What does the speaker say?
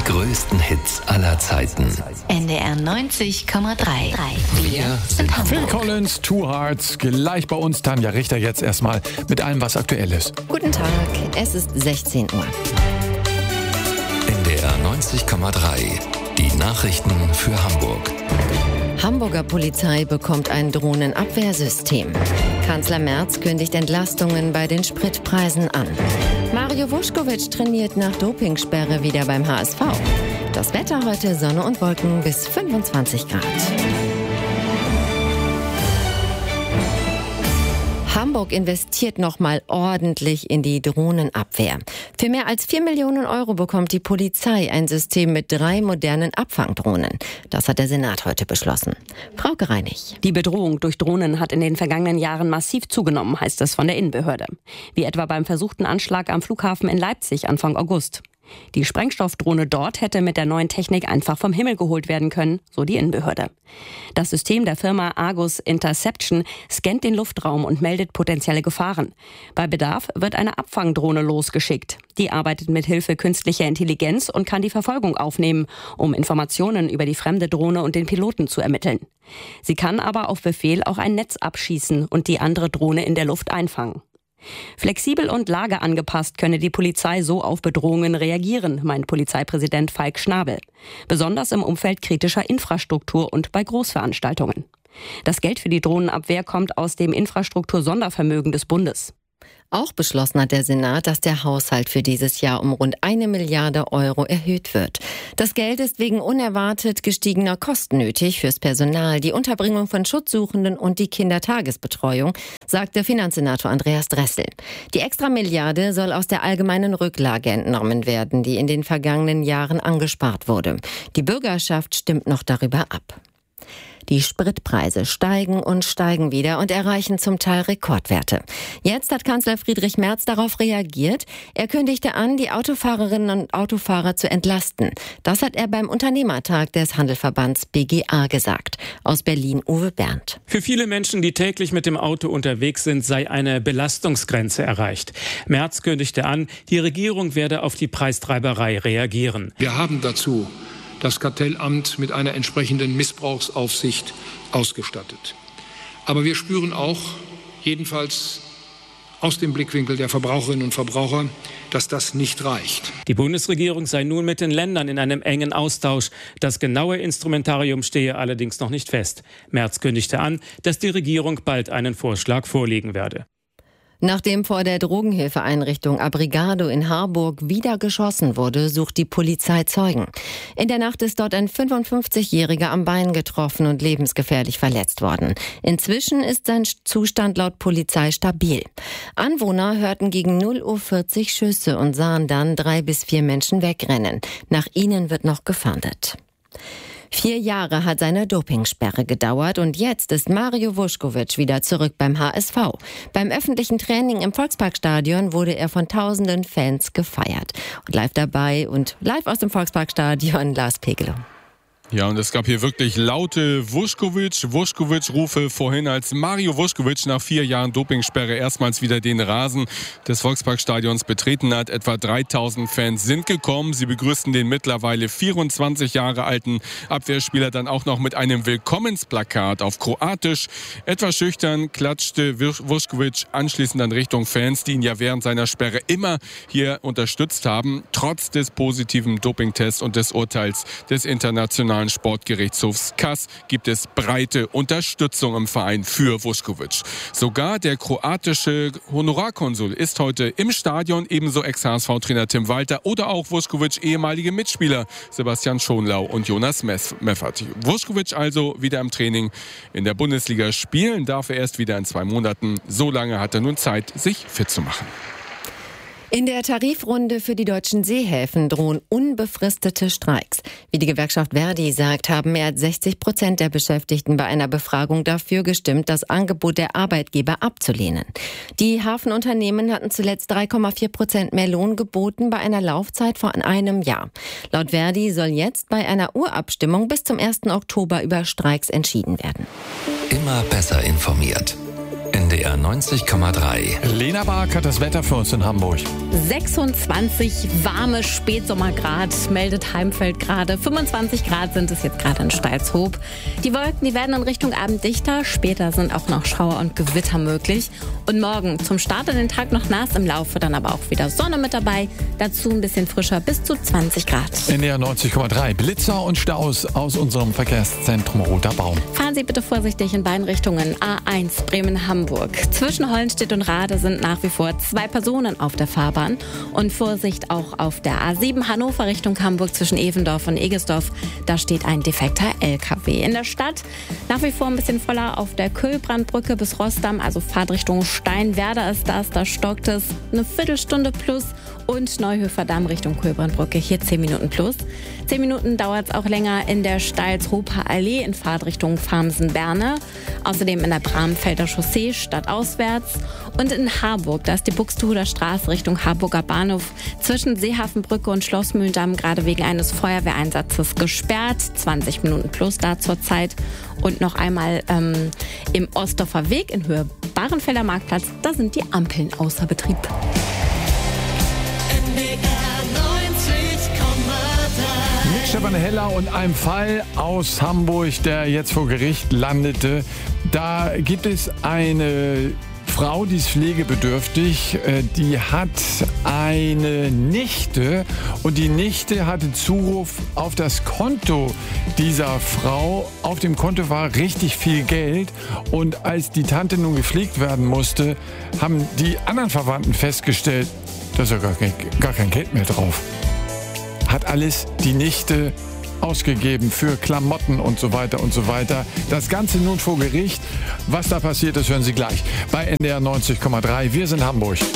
Die größten Hits aller Zeiten. NDR 90,3. Wir sind Phil Hamburg. Collins, Two Hearts, gleich bei uns Tanja Richter jetzt erstmal mit allem, was aktuell ist. Guten Tag, es ist 16 Uhr. NDR 90,3. Die Nachrichten für Hamburg. Hamburger Polizei bekommt ein Drohnenabwehrsystem. Kanzler Merz kündigt Entlastungen bei den Spritpreisen an. Mario Vuskovic trainiert nach Dopingsperre wieder beim HSV. Das Wetter heute Sonne und Wolken bis 25 Grad. Hamburg investiert nochmal ordentlich in die Drohnenabwehr. Für mehr als 4 Millionen Euro bekommt die Polizei ein System mit 3 modernen Abfangdrohnen. Das hat der Senat heute beschlossen. Frauke Reinig. Die Bedrohung durch Drohnen hat in den vergangenen Jahren massiv zugenommen, heißt es von der Innenbehörde. Wie etwa beim versuchten Anschlag am Flughafen in Leipzig Anfang August. Die Sprengstoffdrohne dort hätte mit der neuen Technik einfach vom Himmel geholt werden können, so die Innenbehörde. Das System der Firma Argus Interception scannt den Luftraum und meldet potenzielle Gefahren. Bei Bedarf wird eine Abfangdrohne losgeschickt. Die arbeitet mit Hilfe künstlicher Intelligenz und kann die Verfolgung aufnehmen, um Informationen über die fremde Drohne und den Piloten zu ermitteln. Sie kann aber auf Befehl auch ein Netz abschießen und die andere Drohne in der Luft einfangen. Flexibel und lageangepasst könne die Polizei so auf Bedrohungen reagieren, meint Polizeipräsident Falk Schnabel. Besonders im Umfeld kritischer Infrastruktur und bei Großveranstaltungen. Das Geld für die Drohnenabwehr kommt aus dem Infrastruktursondervermögen des Bundes. Auch beschlossen hat der Senat, dass der Haushalt für dieses Jahr um rund 1 Milliarde Euro erhöht wird. Das Geld ist wegen unerwartet gestiegener Kosten nötig fürs Personal, die Unterbringung von Schutzsuchenden und die Kindertagesbetreuung, sagte Finanzsenator Andreas Dressel. Die Extramilliarde soll aus der allgemeinen Rücklage entnommen werden, die in den vergangenen Jahren angespart wurde. Die Bürgerschaft stimmt noch darüber ab. Die Spritpreise steigen und steigen wieder und erreichen zum Teil Rekordwerte. Jetzt hat Kanzler Friedrich Merz darauf reagiert. Er kündigte an, die Autofahrerinnen und Autofahrer zu entlasten. Das hat er beim Unternehmertag des Handelverbands BGA gesagt. Aus Berlin Uwe Berndt. Für viele Menschen, die täglich mit dem Auto unterwegs sind, sei eine Belastungsgrenze erreicht. Merz kündigte an, die Regierung werde auf die Preistreiberei reagieren. Wir haben dazu das Kartellamt mit einer entsprechenden Missbrauchsaufsicht ausgestattet. Aber wir spüren auch, jedenfalls aus dem Blickwinkel der Verbraucherinnen und Verbraucher, dass das nicht reicht. Die Bundesregierung sei nun mit den Ländern in einem engen Austausch. Das genaue Instrumentarium stehe allerdings noch nicht fest. Merz kündigte an, dass die Regierung bald einen Vorschlag vorlegen werde. Nachdem vor der Drogenhilfeeinrichtung Abrigado in Harburg wieder geschossen wurde, sucht die Polizei Zeugen. In der Nacht ist dort ein 55-Jähriger am Bein getroffen und lebensgefährlich verletzt worden. Inzwischen ist sein Zustand laut Polizei stabil. Anwohner hörten gegen 0:40 Uhr Schüsse und sahen dann 3 bis 4 Menschen wegrennen. Nach ihnen wird noch gefahndet. 4 Jahre hat seine Dopingsperre gedauert und jetzt ist Mario Vuskovic wieder zurück beim HSV. Beim öffentlichen Training im Volksparkstadion wurde er von tausenden Fans gefeiert. Und live dabei und live aus dem Volksparkstadion Lars Pegelow. Ja, und es gab hier wirklich laute Vuskovic-Rufe vorhin, als Mario Vuskovic nach 4 Jahren Dopingsperre erstmals wieder den Rasen des Volksparkstadions betreten hat. Etwa 3000 Fans sind gekommen. Sie begrüßten den mittlerweile 24 Jahre alten Abwehrspieler dann auch noch mit einem Willkommensplakat auf Kroatisch. Etwas schüchtern klatschte Vuskovic anschließend dann Richtung Fans, die ihn ja während seiner Sperre immer hier unterstützt haben. Trotz des positiven Dopingtests und des Urteils des Internationalen Sportgerichtshofs CAS gibt es breite Unterstützung im Verein für Vuskovic. Sogar der kroatische Honorarkonsul ist heute im Stadion, ebenso Ex-HSV-Trainer Tim Walter oder auch Vuskovic ehemalige Mitspieler Sebastian Schonlau und Jonas Meffert. Vuskovic also wieder im Training. In der Bundesliga spielen darf er erst wieder in 2 Monaten. So lange hat er nun Zeit, sich fit zu machen. In der Tarifrunde für die deutschen Seehäfen drohen unbefristete Streiks. Wie die Gewerkschaft Verdi sagt, haben mehr als 60% der Beschäftigten bei einer Befragung dafür gestimmt, das Angebot der Arbeitgeber abzulehnen. Die Hafenunternehmen hatten zuletzt 3,4% mehr Lohn geboten bei einer Laufzeit von einem Jahr. Laut Verdi soll jetzt bei einer Urabstimmung bis zum 1. Oktober über Streiks entschieden werden. Immer besser informiert. NDR 90,3. Lena Bark hat das Wetter für uns in Hamburg. 26 warme Spätsommergrad meldet Heimfeld gerade. 25 Grad sind es jetzt gerade in Steilshoop. Die Wolken, die werden in Richtung Abend dichter. Später sind auch noch Schauer und Gewitter möglich. Und morgen zum Start in den Tag noch nass, im Laufe dann aber auch wieder Sonne mit dabei. Dazu ein bisschen frischer, bis zu 20 Grad. NDR 90,3. Blitzer und Staus aus unserem Verkehrszentrum Roter Baum. Fahren Sie bitte vorsichtig in beiden Richtungen. A1 Bremen-Hamburg. Zwischen Hollenstedt und Rade sind nach wie vor 2 Personen auf der Fahrbahn. Und Vorsicht auch auf der A7 Hannover Richtung Hamburg zwischen Evendorf und Egesdorf. Da steht ein defekter LKW. In der Stadt nach wie vor ein bisschen voller auf der Kühlbrandbrücke bis Rossdamm, also Fahrtrichtung Steinwerder ist das. Da stockt es eine Viertelstunde plus. Und Neuhöfer Damm Richtung Kühlbrandbrücke, hier 10 Minuten plus. 10 Minuten dauert es auch länger in der Steilshofer Allee in Fahrtrichtung Farmsen-Berne. Außerdem in der Bramfelder Chaussee stadtauswärts. Und in Harburg, da ist die Buxtehuder Straße Richtung Harburger Bahnhof zwischen Seehafenbrücke und Schlossmühlendamm gerade wegen eines Feuerwehreinsatzes gesperrt. 20 Minuten plus da zurzeit. Und noch einmal im Ostdorfer Weg in Höhe Bahrenfelder Marktplatz, da sind die Ampeln außer Betrieb. Mit Stefan Heller und einem Fall aus Hamburg, der jetzt vor Gericht landete. Da gibt es eine Frau, die ist pflegebedürftig, die hat eine Nichte und die Nichte hatte Zuruf auf das Konto dieser Frau. Auf dem Konto war richtig viel Geld und als die Tante nun gepflegt werden musste, haben die anderen Verwandten festgestellt, da ist ja gar kein Geld mehr drauf. Hat alles die Nichte ausgegeben für Klamotten und so weiter und so weiter. Das Ganze nun vor Gericht. Was da passiert ist, hören Sie gleich bei NDR 90,3. Wir sind Hamburg.